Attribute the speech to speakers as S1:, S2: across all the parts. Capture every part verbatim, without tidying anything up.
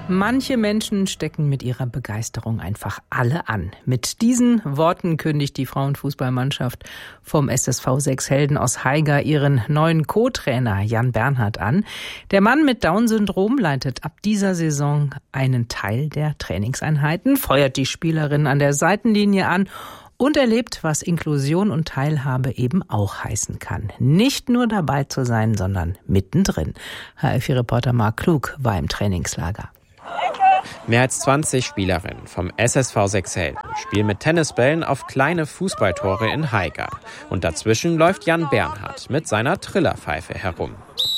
S1: Manche Menschen stecken mit ihrer Begeisterung einfach alle an. Mit diesen Worten kündigt die Frauenfußballmannschaft vom S S V Sechshelden aus Haiger ihren neuen Co-Trainer Jan Bernhard an. Der Mann mit Down-Syndrom leitet ab dieser Saison einen Teil der Trainingseinheiten, feuert die Spielerinnen an der Seitenlinie an und erlebt, was Inklusion und Teilhabe eben auch heißen kann. Nicht nur dabei zu sein, sondern mittendrin. H F vier-Reporter Marc Klug war im Trainingslager.
S2: Mehr als zwanzig Spielerinnen vom S S V Sechshelden spielen mit Tennisbällen auf kleine Fußballtore in Haiger. Und dazwischen läuft Jan Bernhard mit seiner Trillerpfeife herum.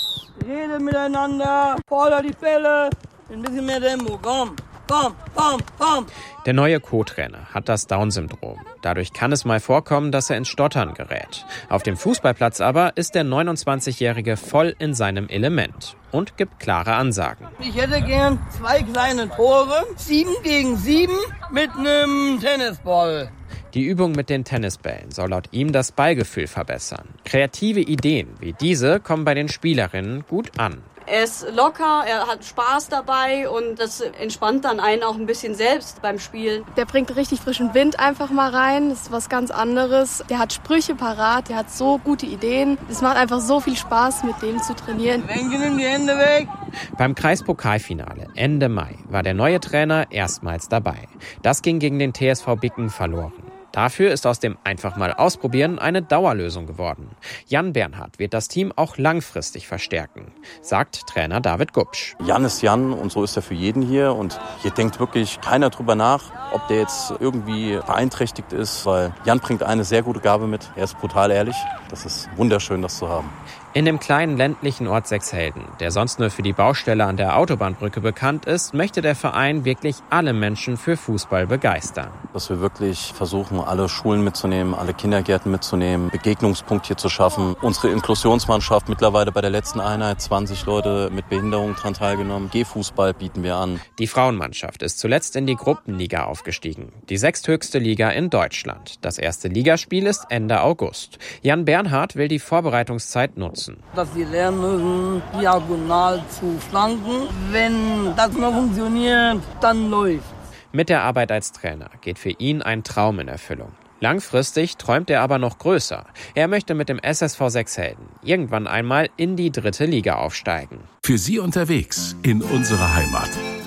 S3: Rede miteinander, fordert die Bälle, ein bisschen mehr Tempo, komm. Bam, bam, bam.
S2: Der neue Co-Trainer hat das Down-Syndrom. Dadurch kann es mal vorkommen, dass er ins Stottern gerät. Auf dem Fußballplatz aber ist der neunundzwanzigjährige voll in seinem Element und gibt klare Ansagen.
S3: Ich hätte gern zwei kleine Tore, sieben gegen sieben mit einem Tennisball.
S2: Die Übung mit den Tennisbällen soll laut ihm das Ballgefühl verbessern. Kreative Ideen wie diese kommen bei den Spielerinnen gut an.
S4: Er ist locker, er hat Spaß dabei und das entspannt dann einen auch ein bisschen selbst beim Spielen.
S5: Der bringt richtig frischen Wind einfach mal rein, das ist was ganz anderes. Der hat Sprüche parat, der hat so gute Ideen. Es macht einfach so viel Spaß, mit dem zu trainieren.
S3: Wenke, nimm die Hände weg.
S2: Beim Kreispokalfinale Ende Mai war der neue Trainer erstmals dabei. Das ging gegen den T S V Bicken verloren. Dafür ist aus dem einfach mal ausprobieren eine Dauerlösung geworden. Jan Bernhard wird das Team auch langfristig verstärken, sagt Trainer David Gubsch.
S6: Jan ist Jan und so ist er für jeden hier. Und hier denkt wirklich keiner drüber nach, ob der jetzt irgendwie beeinträchtigt ist, weil Jan bringt eine sehr gute Gabe mit. Er ist brutal ehrlich. Das ist wunderschön, das zu haben.
S2: In dem kleinen ländlichen Ort Sechshelden, der sonst nur für die Baustelle an der Autobahnbrücke bekannt ist, möchte der Verein wirklich alle Menschen für Fußball begeistern.
S6: Dass wir wirklich versuchen, alle Schulen mitzunehmen, alle Kindergärten mitzunehmen, Begegnungspunkt hier zu schaffen. Unsere Inklusionsmannschaft mittlerweile bei der letzten Einheit, zwanzig Leute mit Behinderung daran teilgenommen. Gehfußball bieten wir an.
S2: Die Frauenmannschaft ist zuletzt in die Gruppenliga aufgestiegen, die sechsthöchste Liga in Deutschland. Das erste Ligaspiel ist Ende August. Jan Bernhard will die Vorbereitungszeit nutzen.
S3: Dass sie lernen müssen, diagonal zu flanken. Wenn das noch funktioniert, dann läuft.
S2: Mit der Arbeit als Trainer geht für ihn ein Traum in Erfüllung. Langfristig träumt er aber noch größer. Er möchte mit dem S S V Sechshelden irgendwann einmal in die dritte Liga aufsteigen.
S7: Für Sie unterwegs in unsere Heimat.